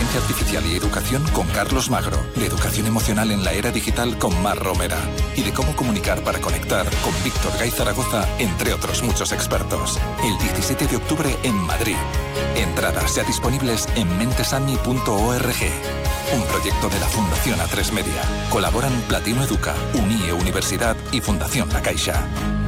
Inteligencia Artificial y Educación con Carlos Magro, de Educación Emocional en la Era Digital con Mar Romera y de cómo comunicar para conectar con Víctor Gay Zaragoza, entre otros muchos expertos. El 17 de octubre en Madrid. Entradas ya disponibles en mentesami.org. Un proyecto de la Fundación A3 Media. Colaboran Platino Educa, UNIE Universidad y Fundación La Caixa.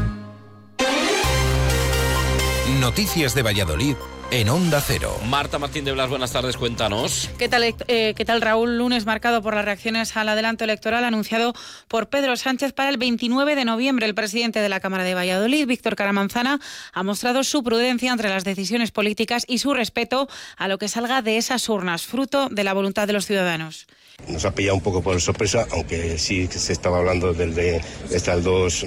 Noticias de Valladolid en Onda Cero. Marta Martín de Blas, buenas tardes, cuéntanos. ¿Qué tal, Raúl? Lunes marcado por las reacciones al adelanto electoral anunciado por Pedro Sánchez para el 29 de noviembre. El presidente de la Cámara de Valladolid, Víctor Caramanzana, ha mostrado su prudencia entre las decisiones políticas y su respeto a lo que salga de esas urnas, fruto de la voluntad de los ciudadanos. Nos ha pillado un poco por sorpresa, aunque sí se estaba hablando de estas dos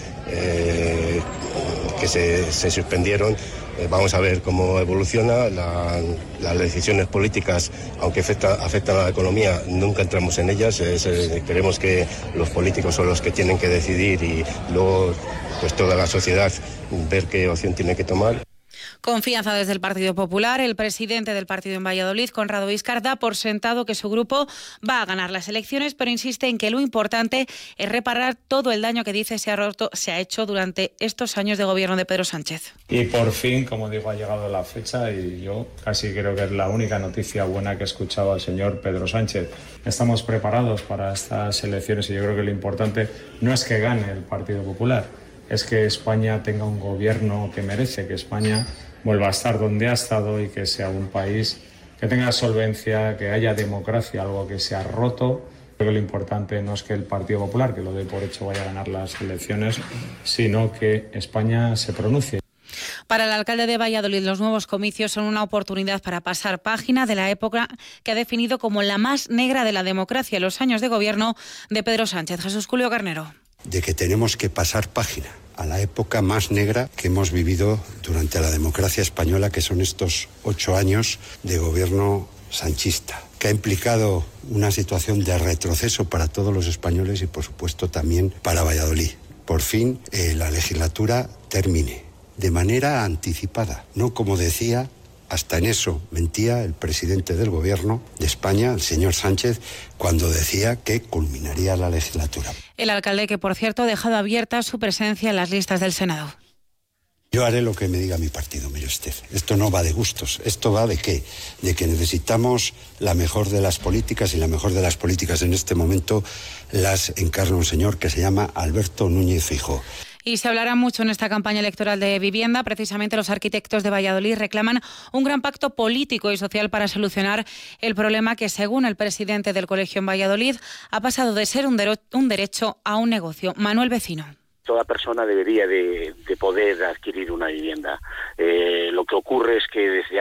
que se suspendieron. Vamos a ver cómo evoluciona. Las decisiones políticas, aunque afectan a la economía, nunca entramos en ellas. Creemos que los políticos son los que tienen que decidir y luego pues toda la sociedad ver qué opción tiene que tomar. Confianza desde el Partido Popular. El presidente del partido en Valladolid, Conrado Íscar, da por sentado que su grupo va a ganar las elecciones, pero insiste en que lo importante es reparar todo el daño que dice se ha hecho durante estos años de gobierno de Pedro Sánchez. Y por fin, como digo, ha llegado la fecha y yo casi creo que es la única noticia buena que he escuchado al señor Pedro Sánchez. Estamos preparados para estas elecciones y yo creo que lo importante no es que gane el Partido Popular, es que España tenga un gobierno que merece, que España vuelva a estar donde ha estado y que sea un país que tenga solvencia, que haya democracia, algo que se ha roto. Creo que lo importante no es que el Partido Popular, que lo doy por hecho, vaya a ganar las elecciones, sino que España se pronuncie. Para el alcalde de Valladolid, los nuevos comicios son una oportunidad para pasar página de la época que ha definido como la más negra de la democracia, los años de gobierno de Pedro Sánchez. Jesús Julio Carnero. De que tenemos que pasar página a la época más negra que hemos vivido durante la democracia española, que son estos 8 años de gobierno sanchista, que ha implicado una situación de retroceso para todos los españoles y, por supuesto, también para Valladolid. Por fin, la legislatura termine de manera anticipada, no como decía. Hasta en eso mentía el presidente del gobierno de España, el señor Sánchez, cuando decía que culminaría la legislatura. El alcalde, que por cierto ha dejado abierta su presencia en las listas del Senado. Yo haré lo que me diga mi partido, mire usted. Esto no va de gustos. ¿Esto va de qué? De que necesitamos la mejor de las políticas, y la mejor de las políticas en este momento las encarna un señor que se llama Alberto Núñez Feijóo. Y se hablará mucho en esta campaña electoral de vivienda. Precisamente los arquitectos de Valladolid reclaman un gran pacto político y social para solucionar el problema que, según el presidente del colegio en Valladolid, ha pasado de ser un derecho a un negocio. Manuel Vecino. Toda persona debería de poder adquirir una vivienda. Lo que ocurre es que desde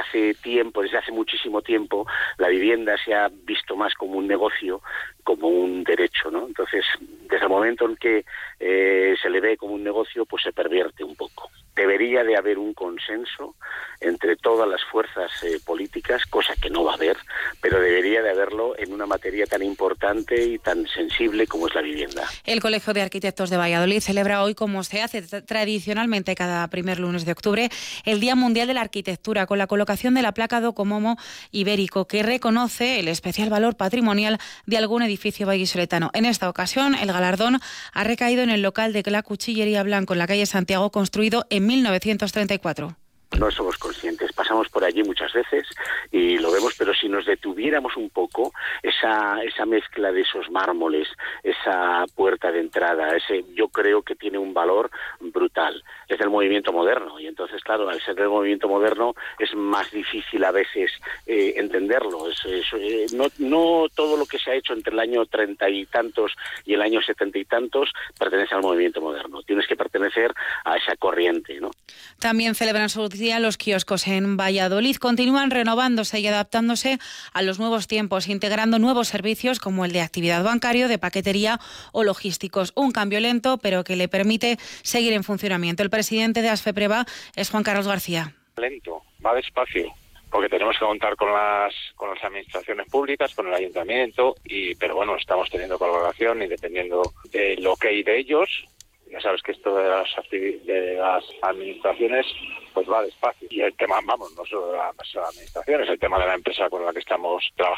hace muchísimo tiempo, la vivienda se ha visto más como un negocio, como un derecho, ¿no? Entonces, desde el momento en que se le ve como un negocio, pues se pervierte un poco. Debería de haber un consenso entre todas las fuerzas políticas, cosa que no va a haber, pero debería de haberlo en una materia tan importante y tan sensible como es la vivienda. El Colegio de Arquitectos de Valladolid celebra hoy, como se hace tradicionalmente cada primer lunes de octubre, el Día Mundial de la Arquitectura, con la colocación de la placa Docomomo Ibérico, que reconoce el especial valor patrimonial de algún edificio vallisoletano. En esta ocasión, el galardón ha recaído en el local de la Cuchillería Blanco, en la calle Santiago, construido en 1934. No somos conscientes, pasamos por allí muchas veces y lo vemos, pero si nos detuviéramos un poco, esa mezcla de esos mármoles, esa puerta de entrada, yo creo que tiene un valor brutal. Es del movimiento moderno y entonces, claro, al ser del movimiento moderno es más difícil a veces entenderlo. No todo lo que se ha hecho entre el año 30 y tantos y el año 70 y tantos pertenece al movimiento moderno. Tienes que pertenecer a esa corriente, ¿no? También celebran su día los kioscos en Valladolid. Continúan renovándose y adaptándose a los nuevos tiempos, integrando nuevos servicios como el de actividad bancario, de paquetería o logísticos. Un cambio lento, pero que le permite seguir en funcionamiento. El presidente de ASFEPREVA es Juan Carlos García. Lento, va despacio, porque tenemos que contar con las administraciones públicas, con el ayuntamiento, pero bueno, estamos teniendo colaboración y dependiendo del ok de ellos. Ya sabes que esto de las administraciones pues va despacio. Y el tema, no solo de las administraciones, el tema de la empresa con la que estamos trabajando.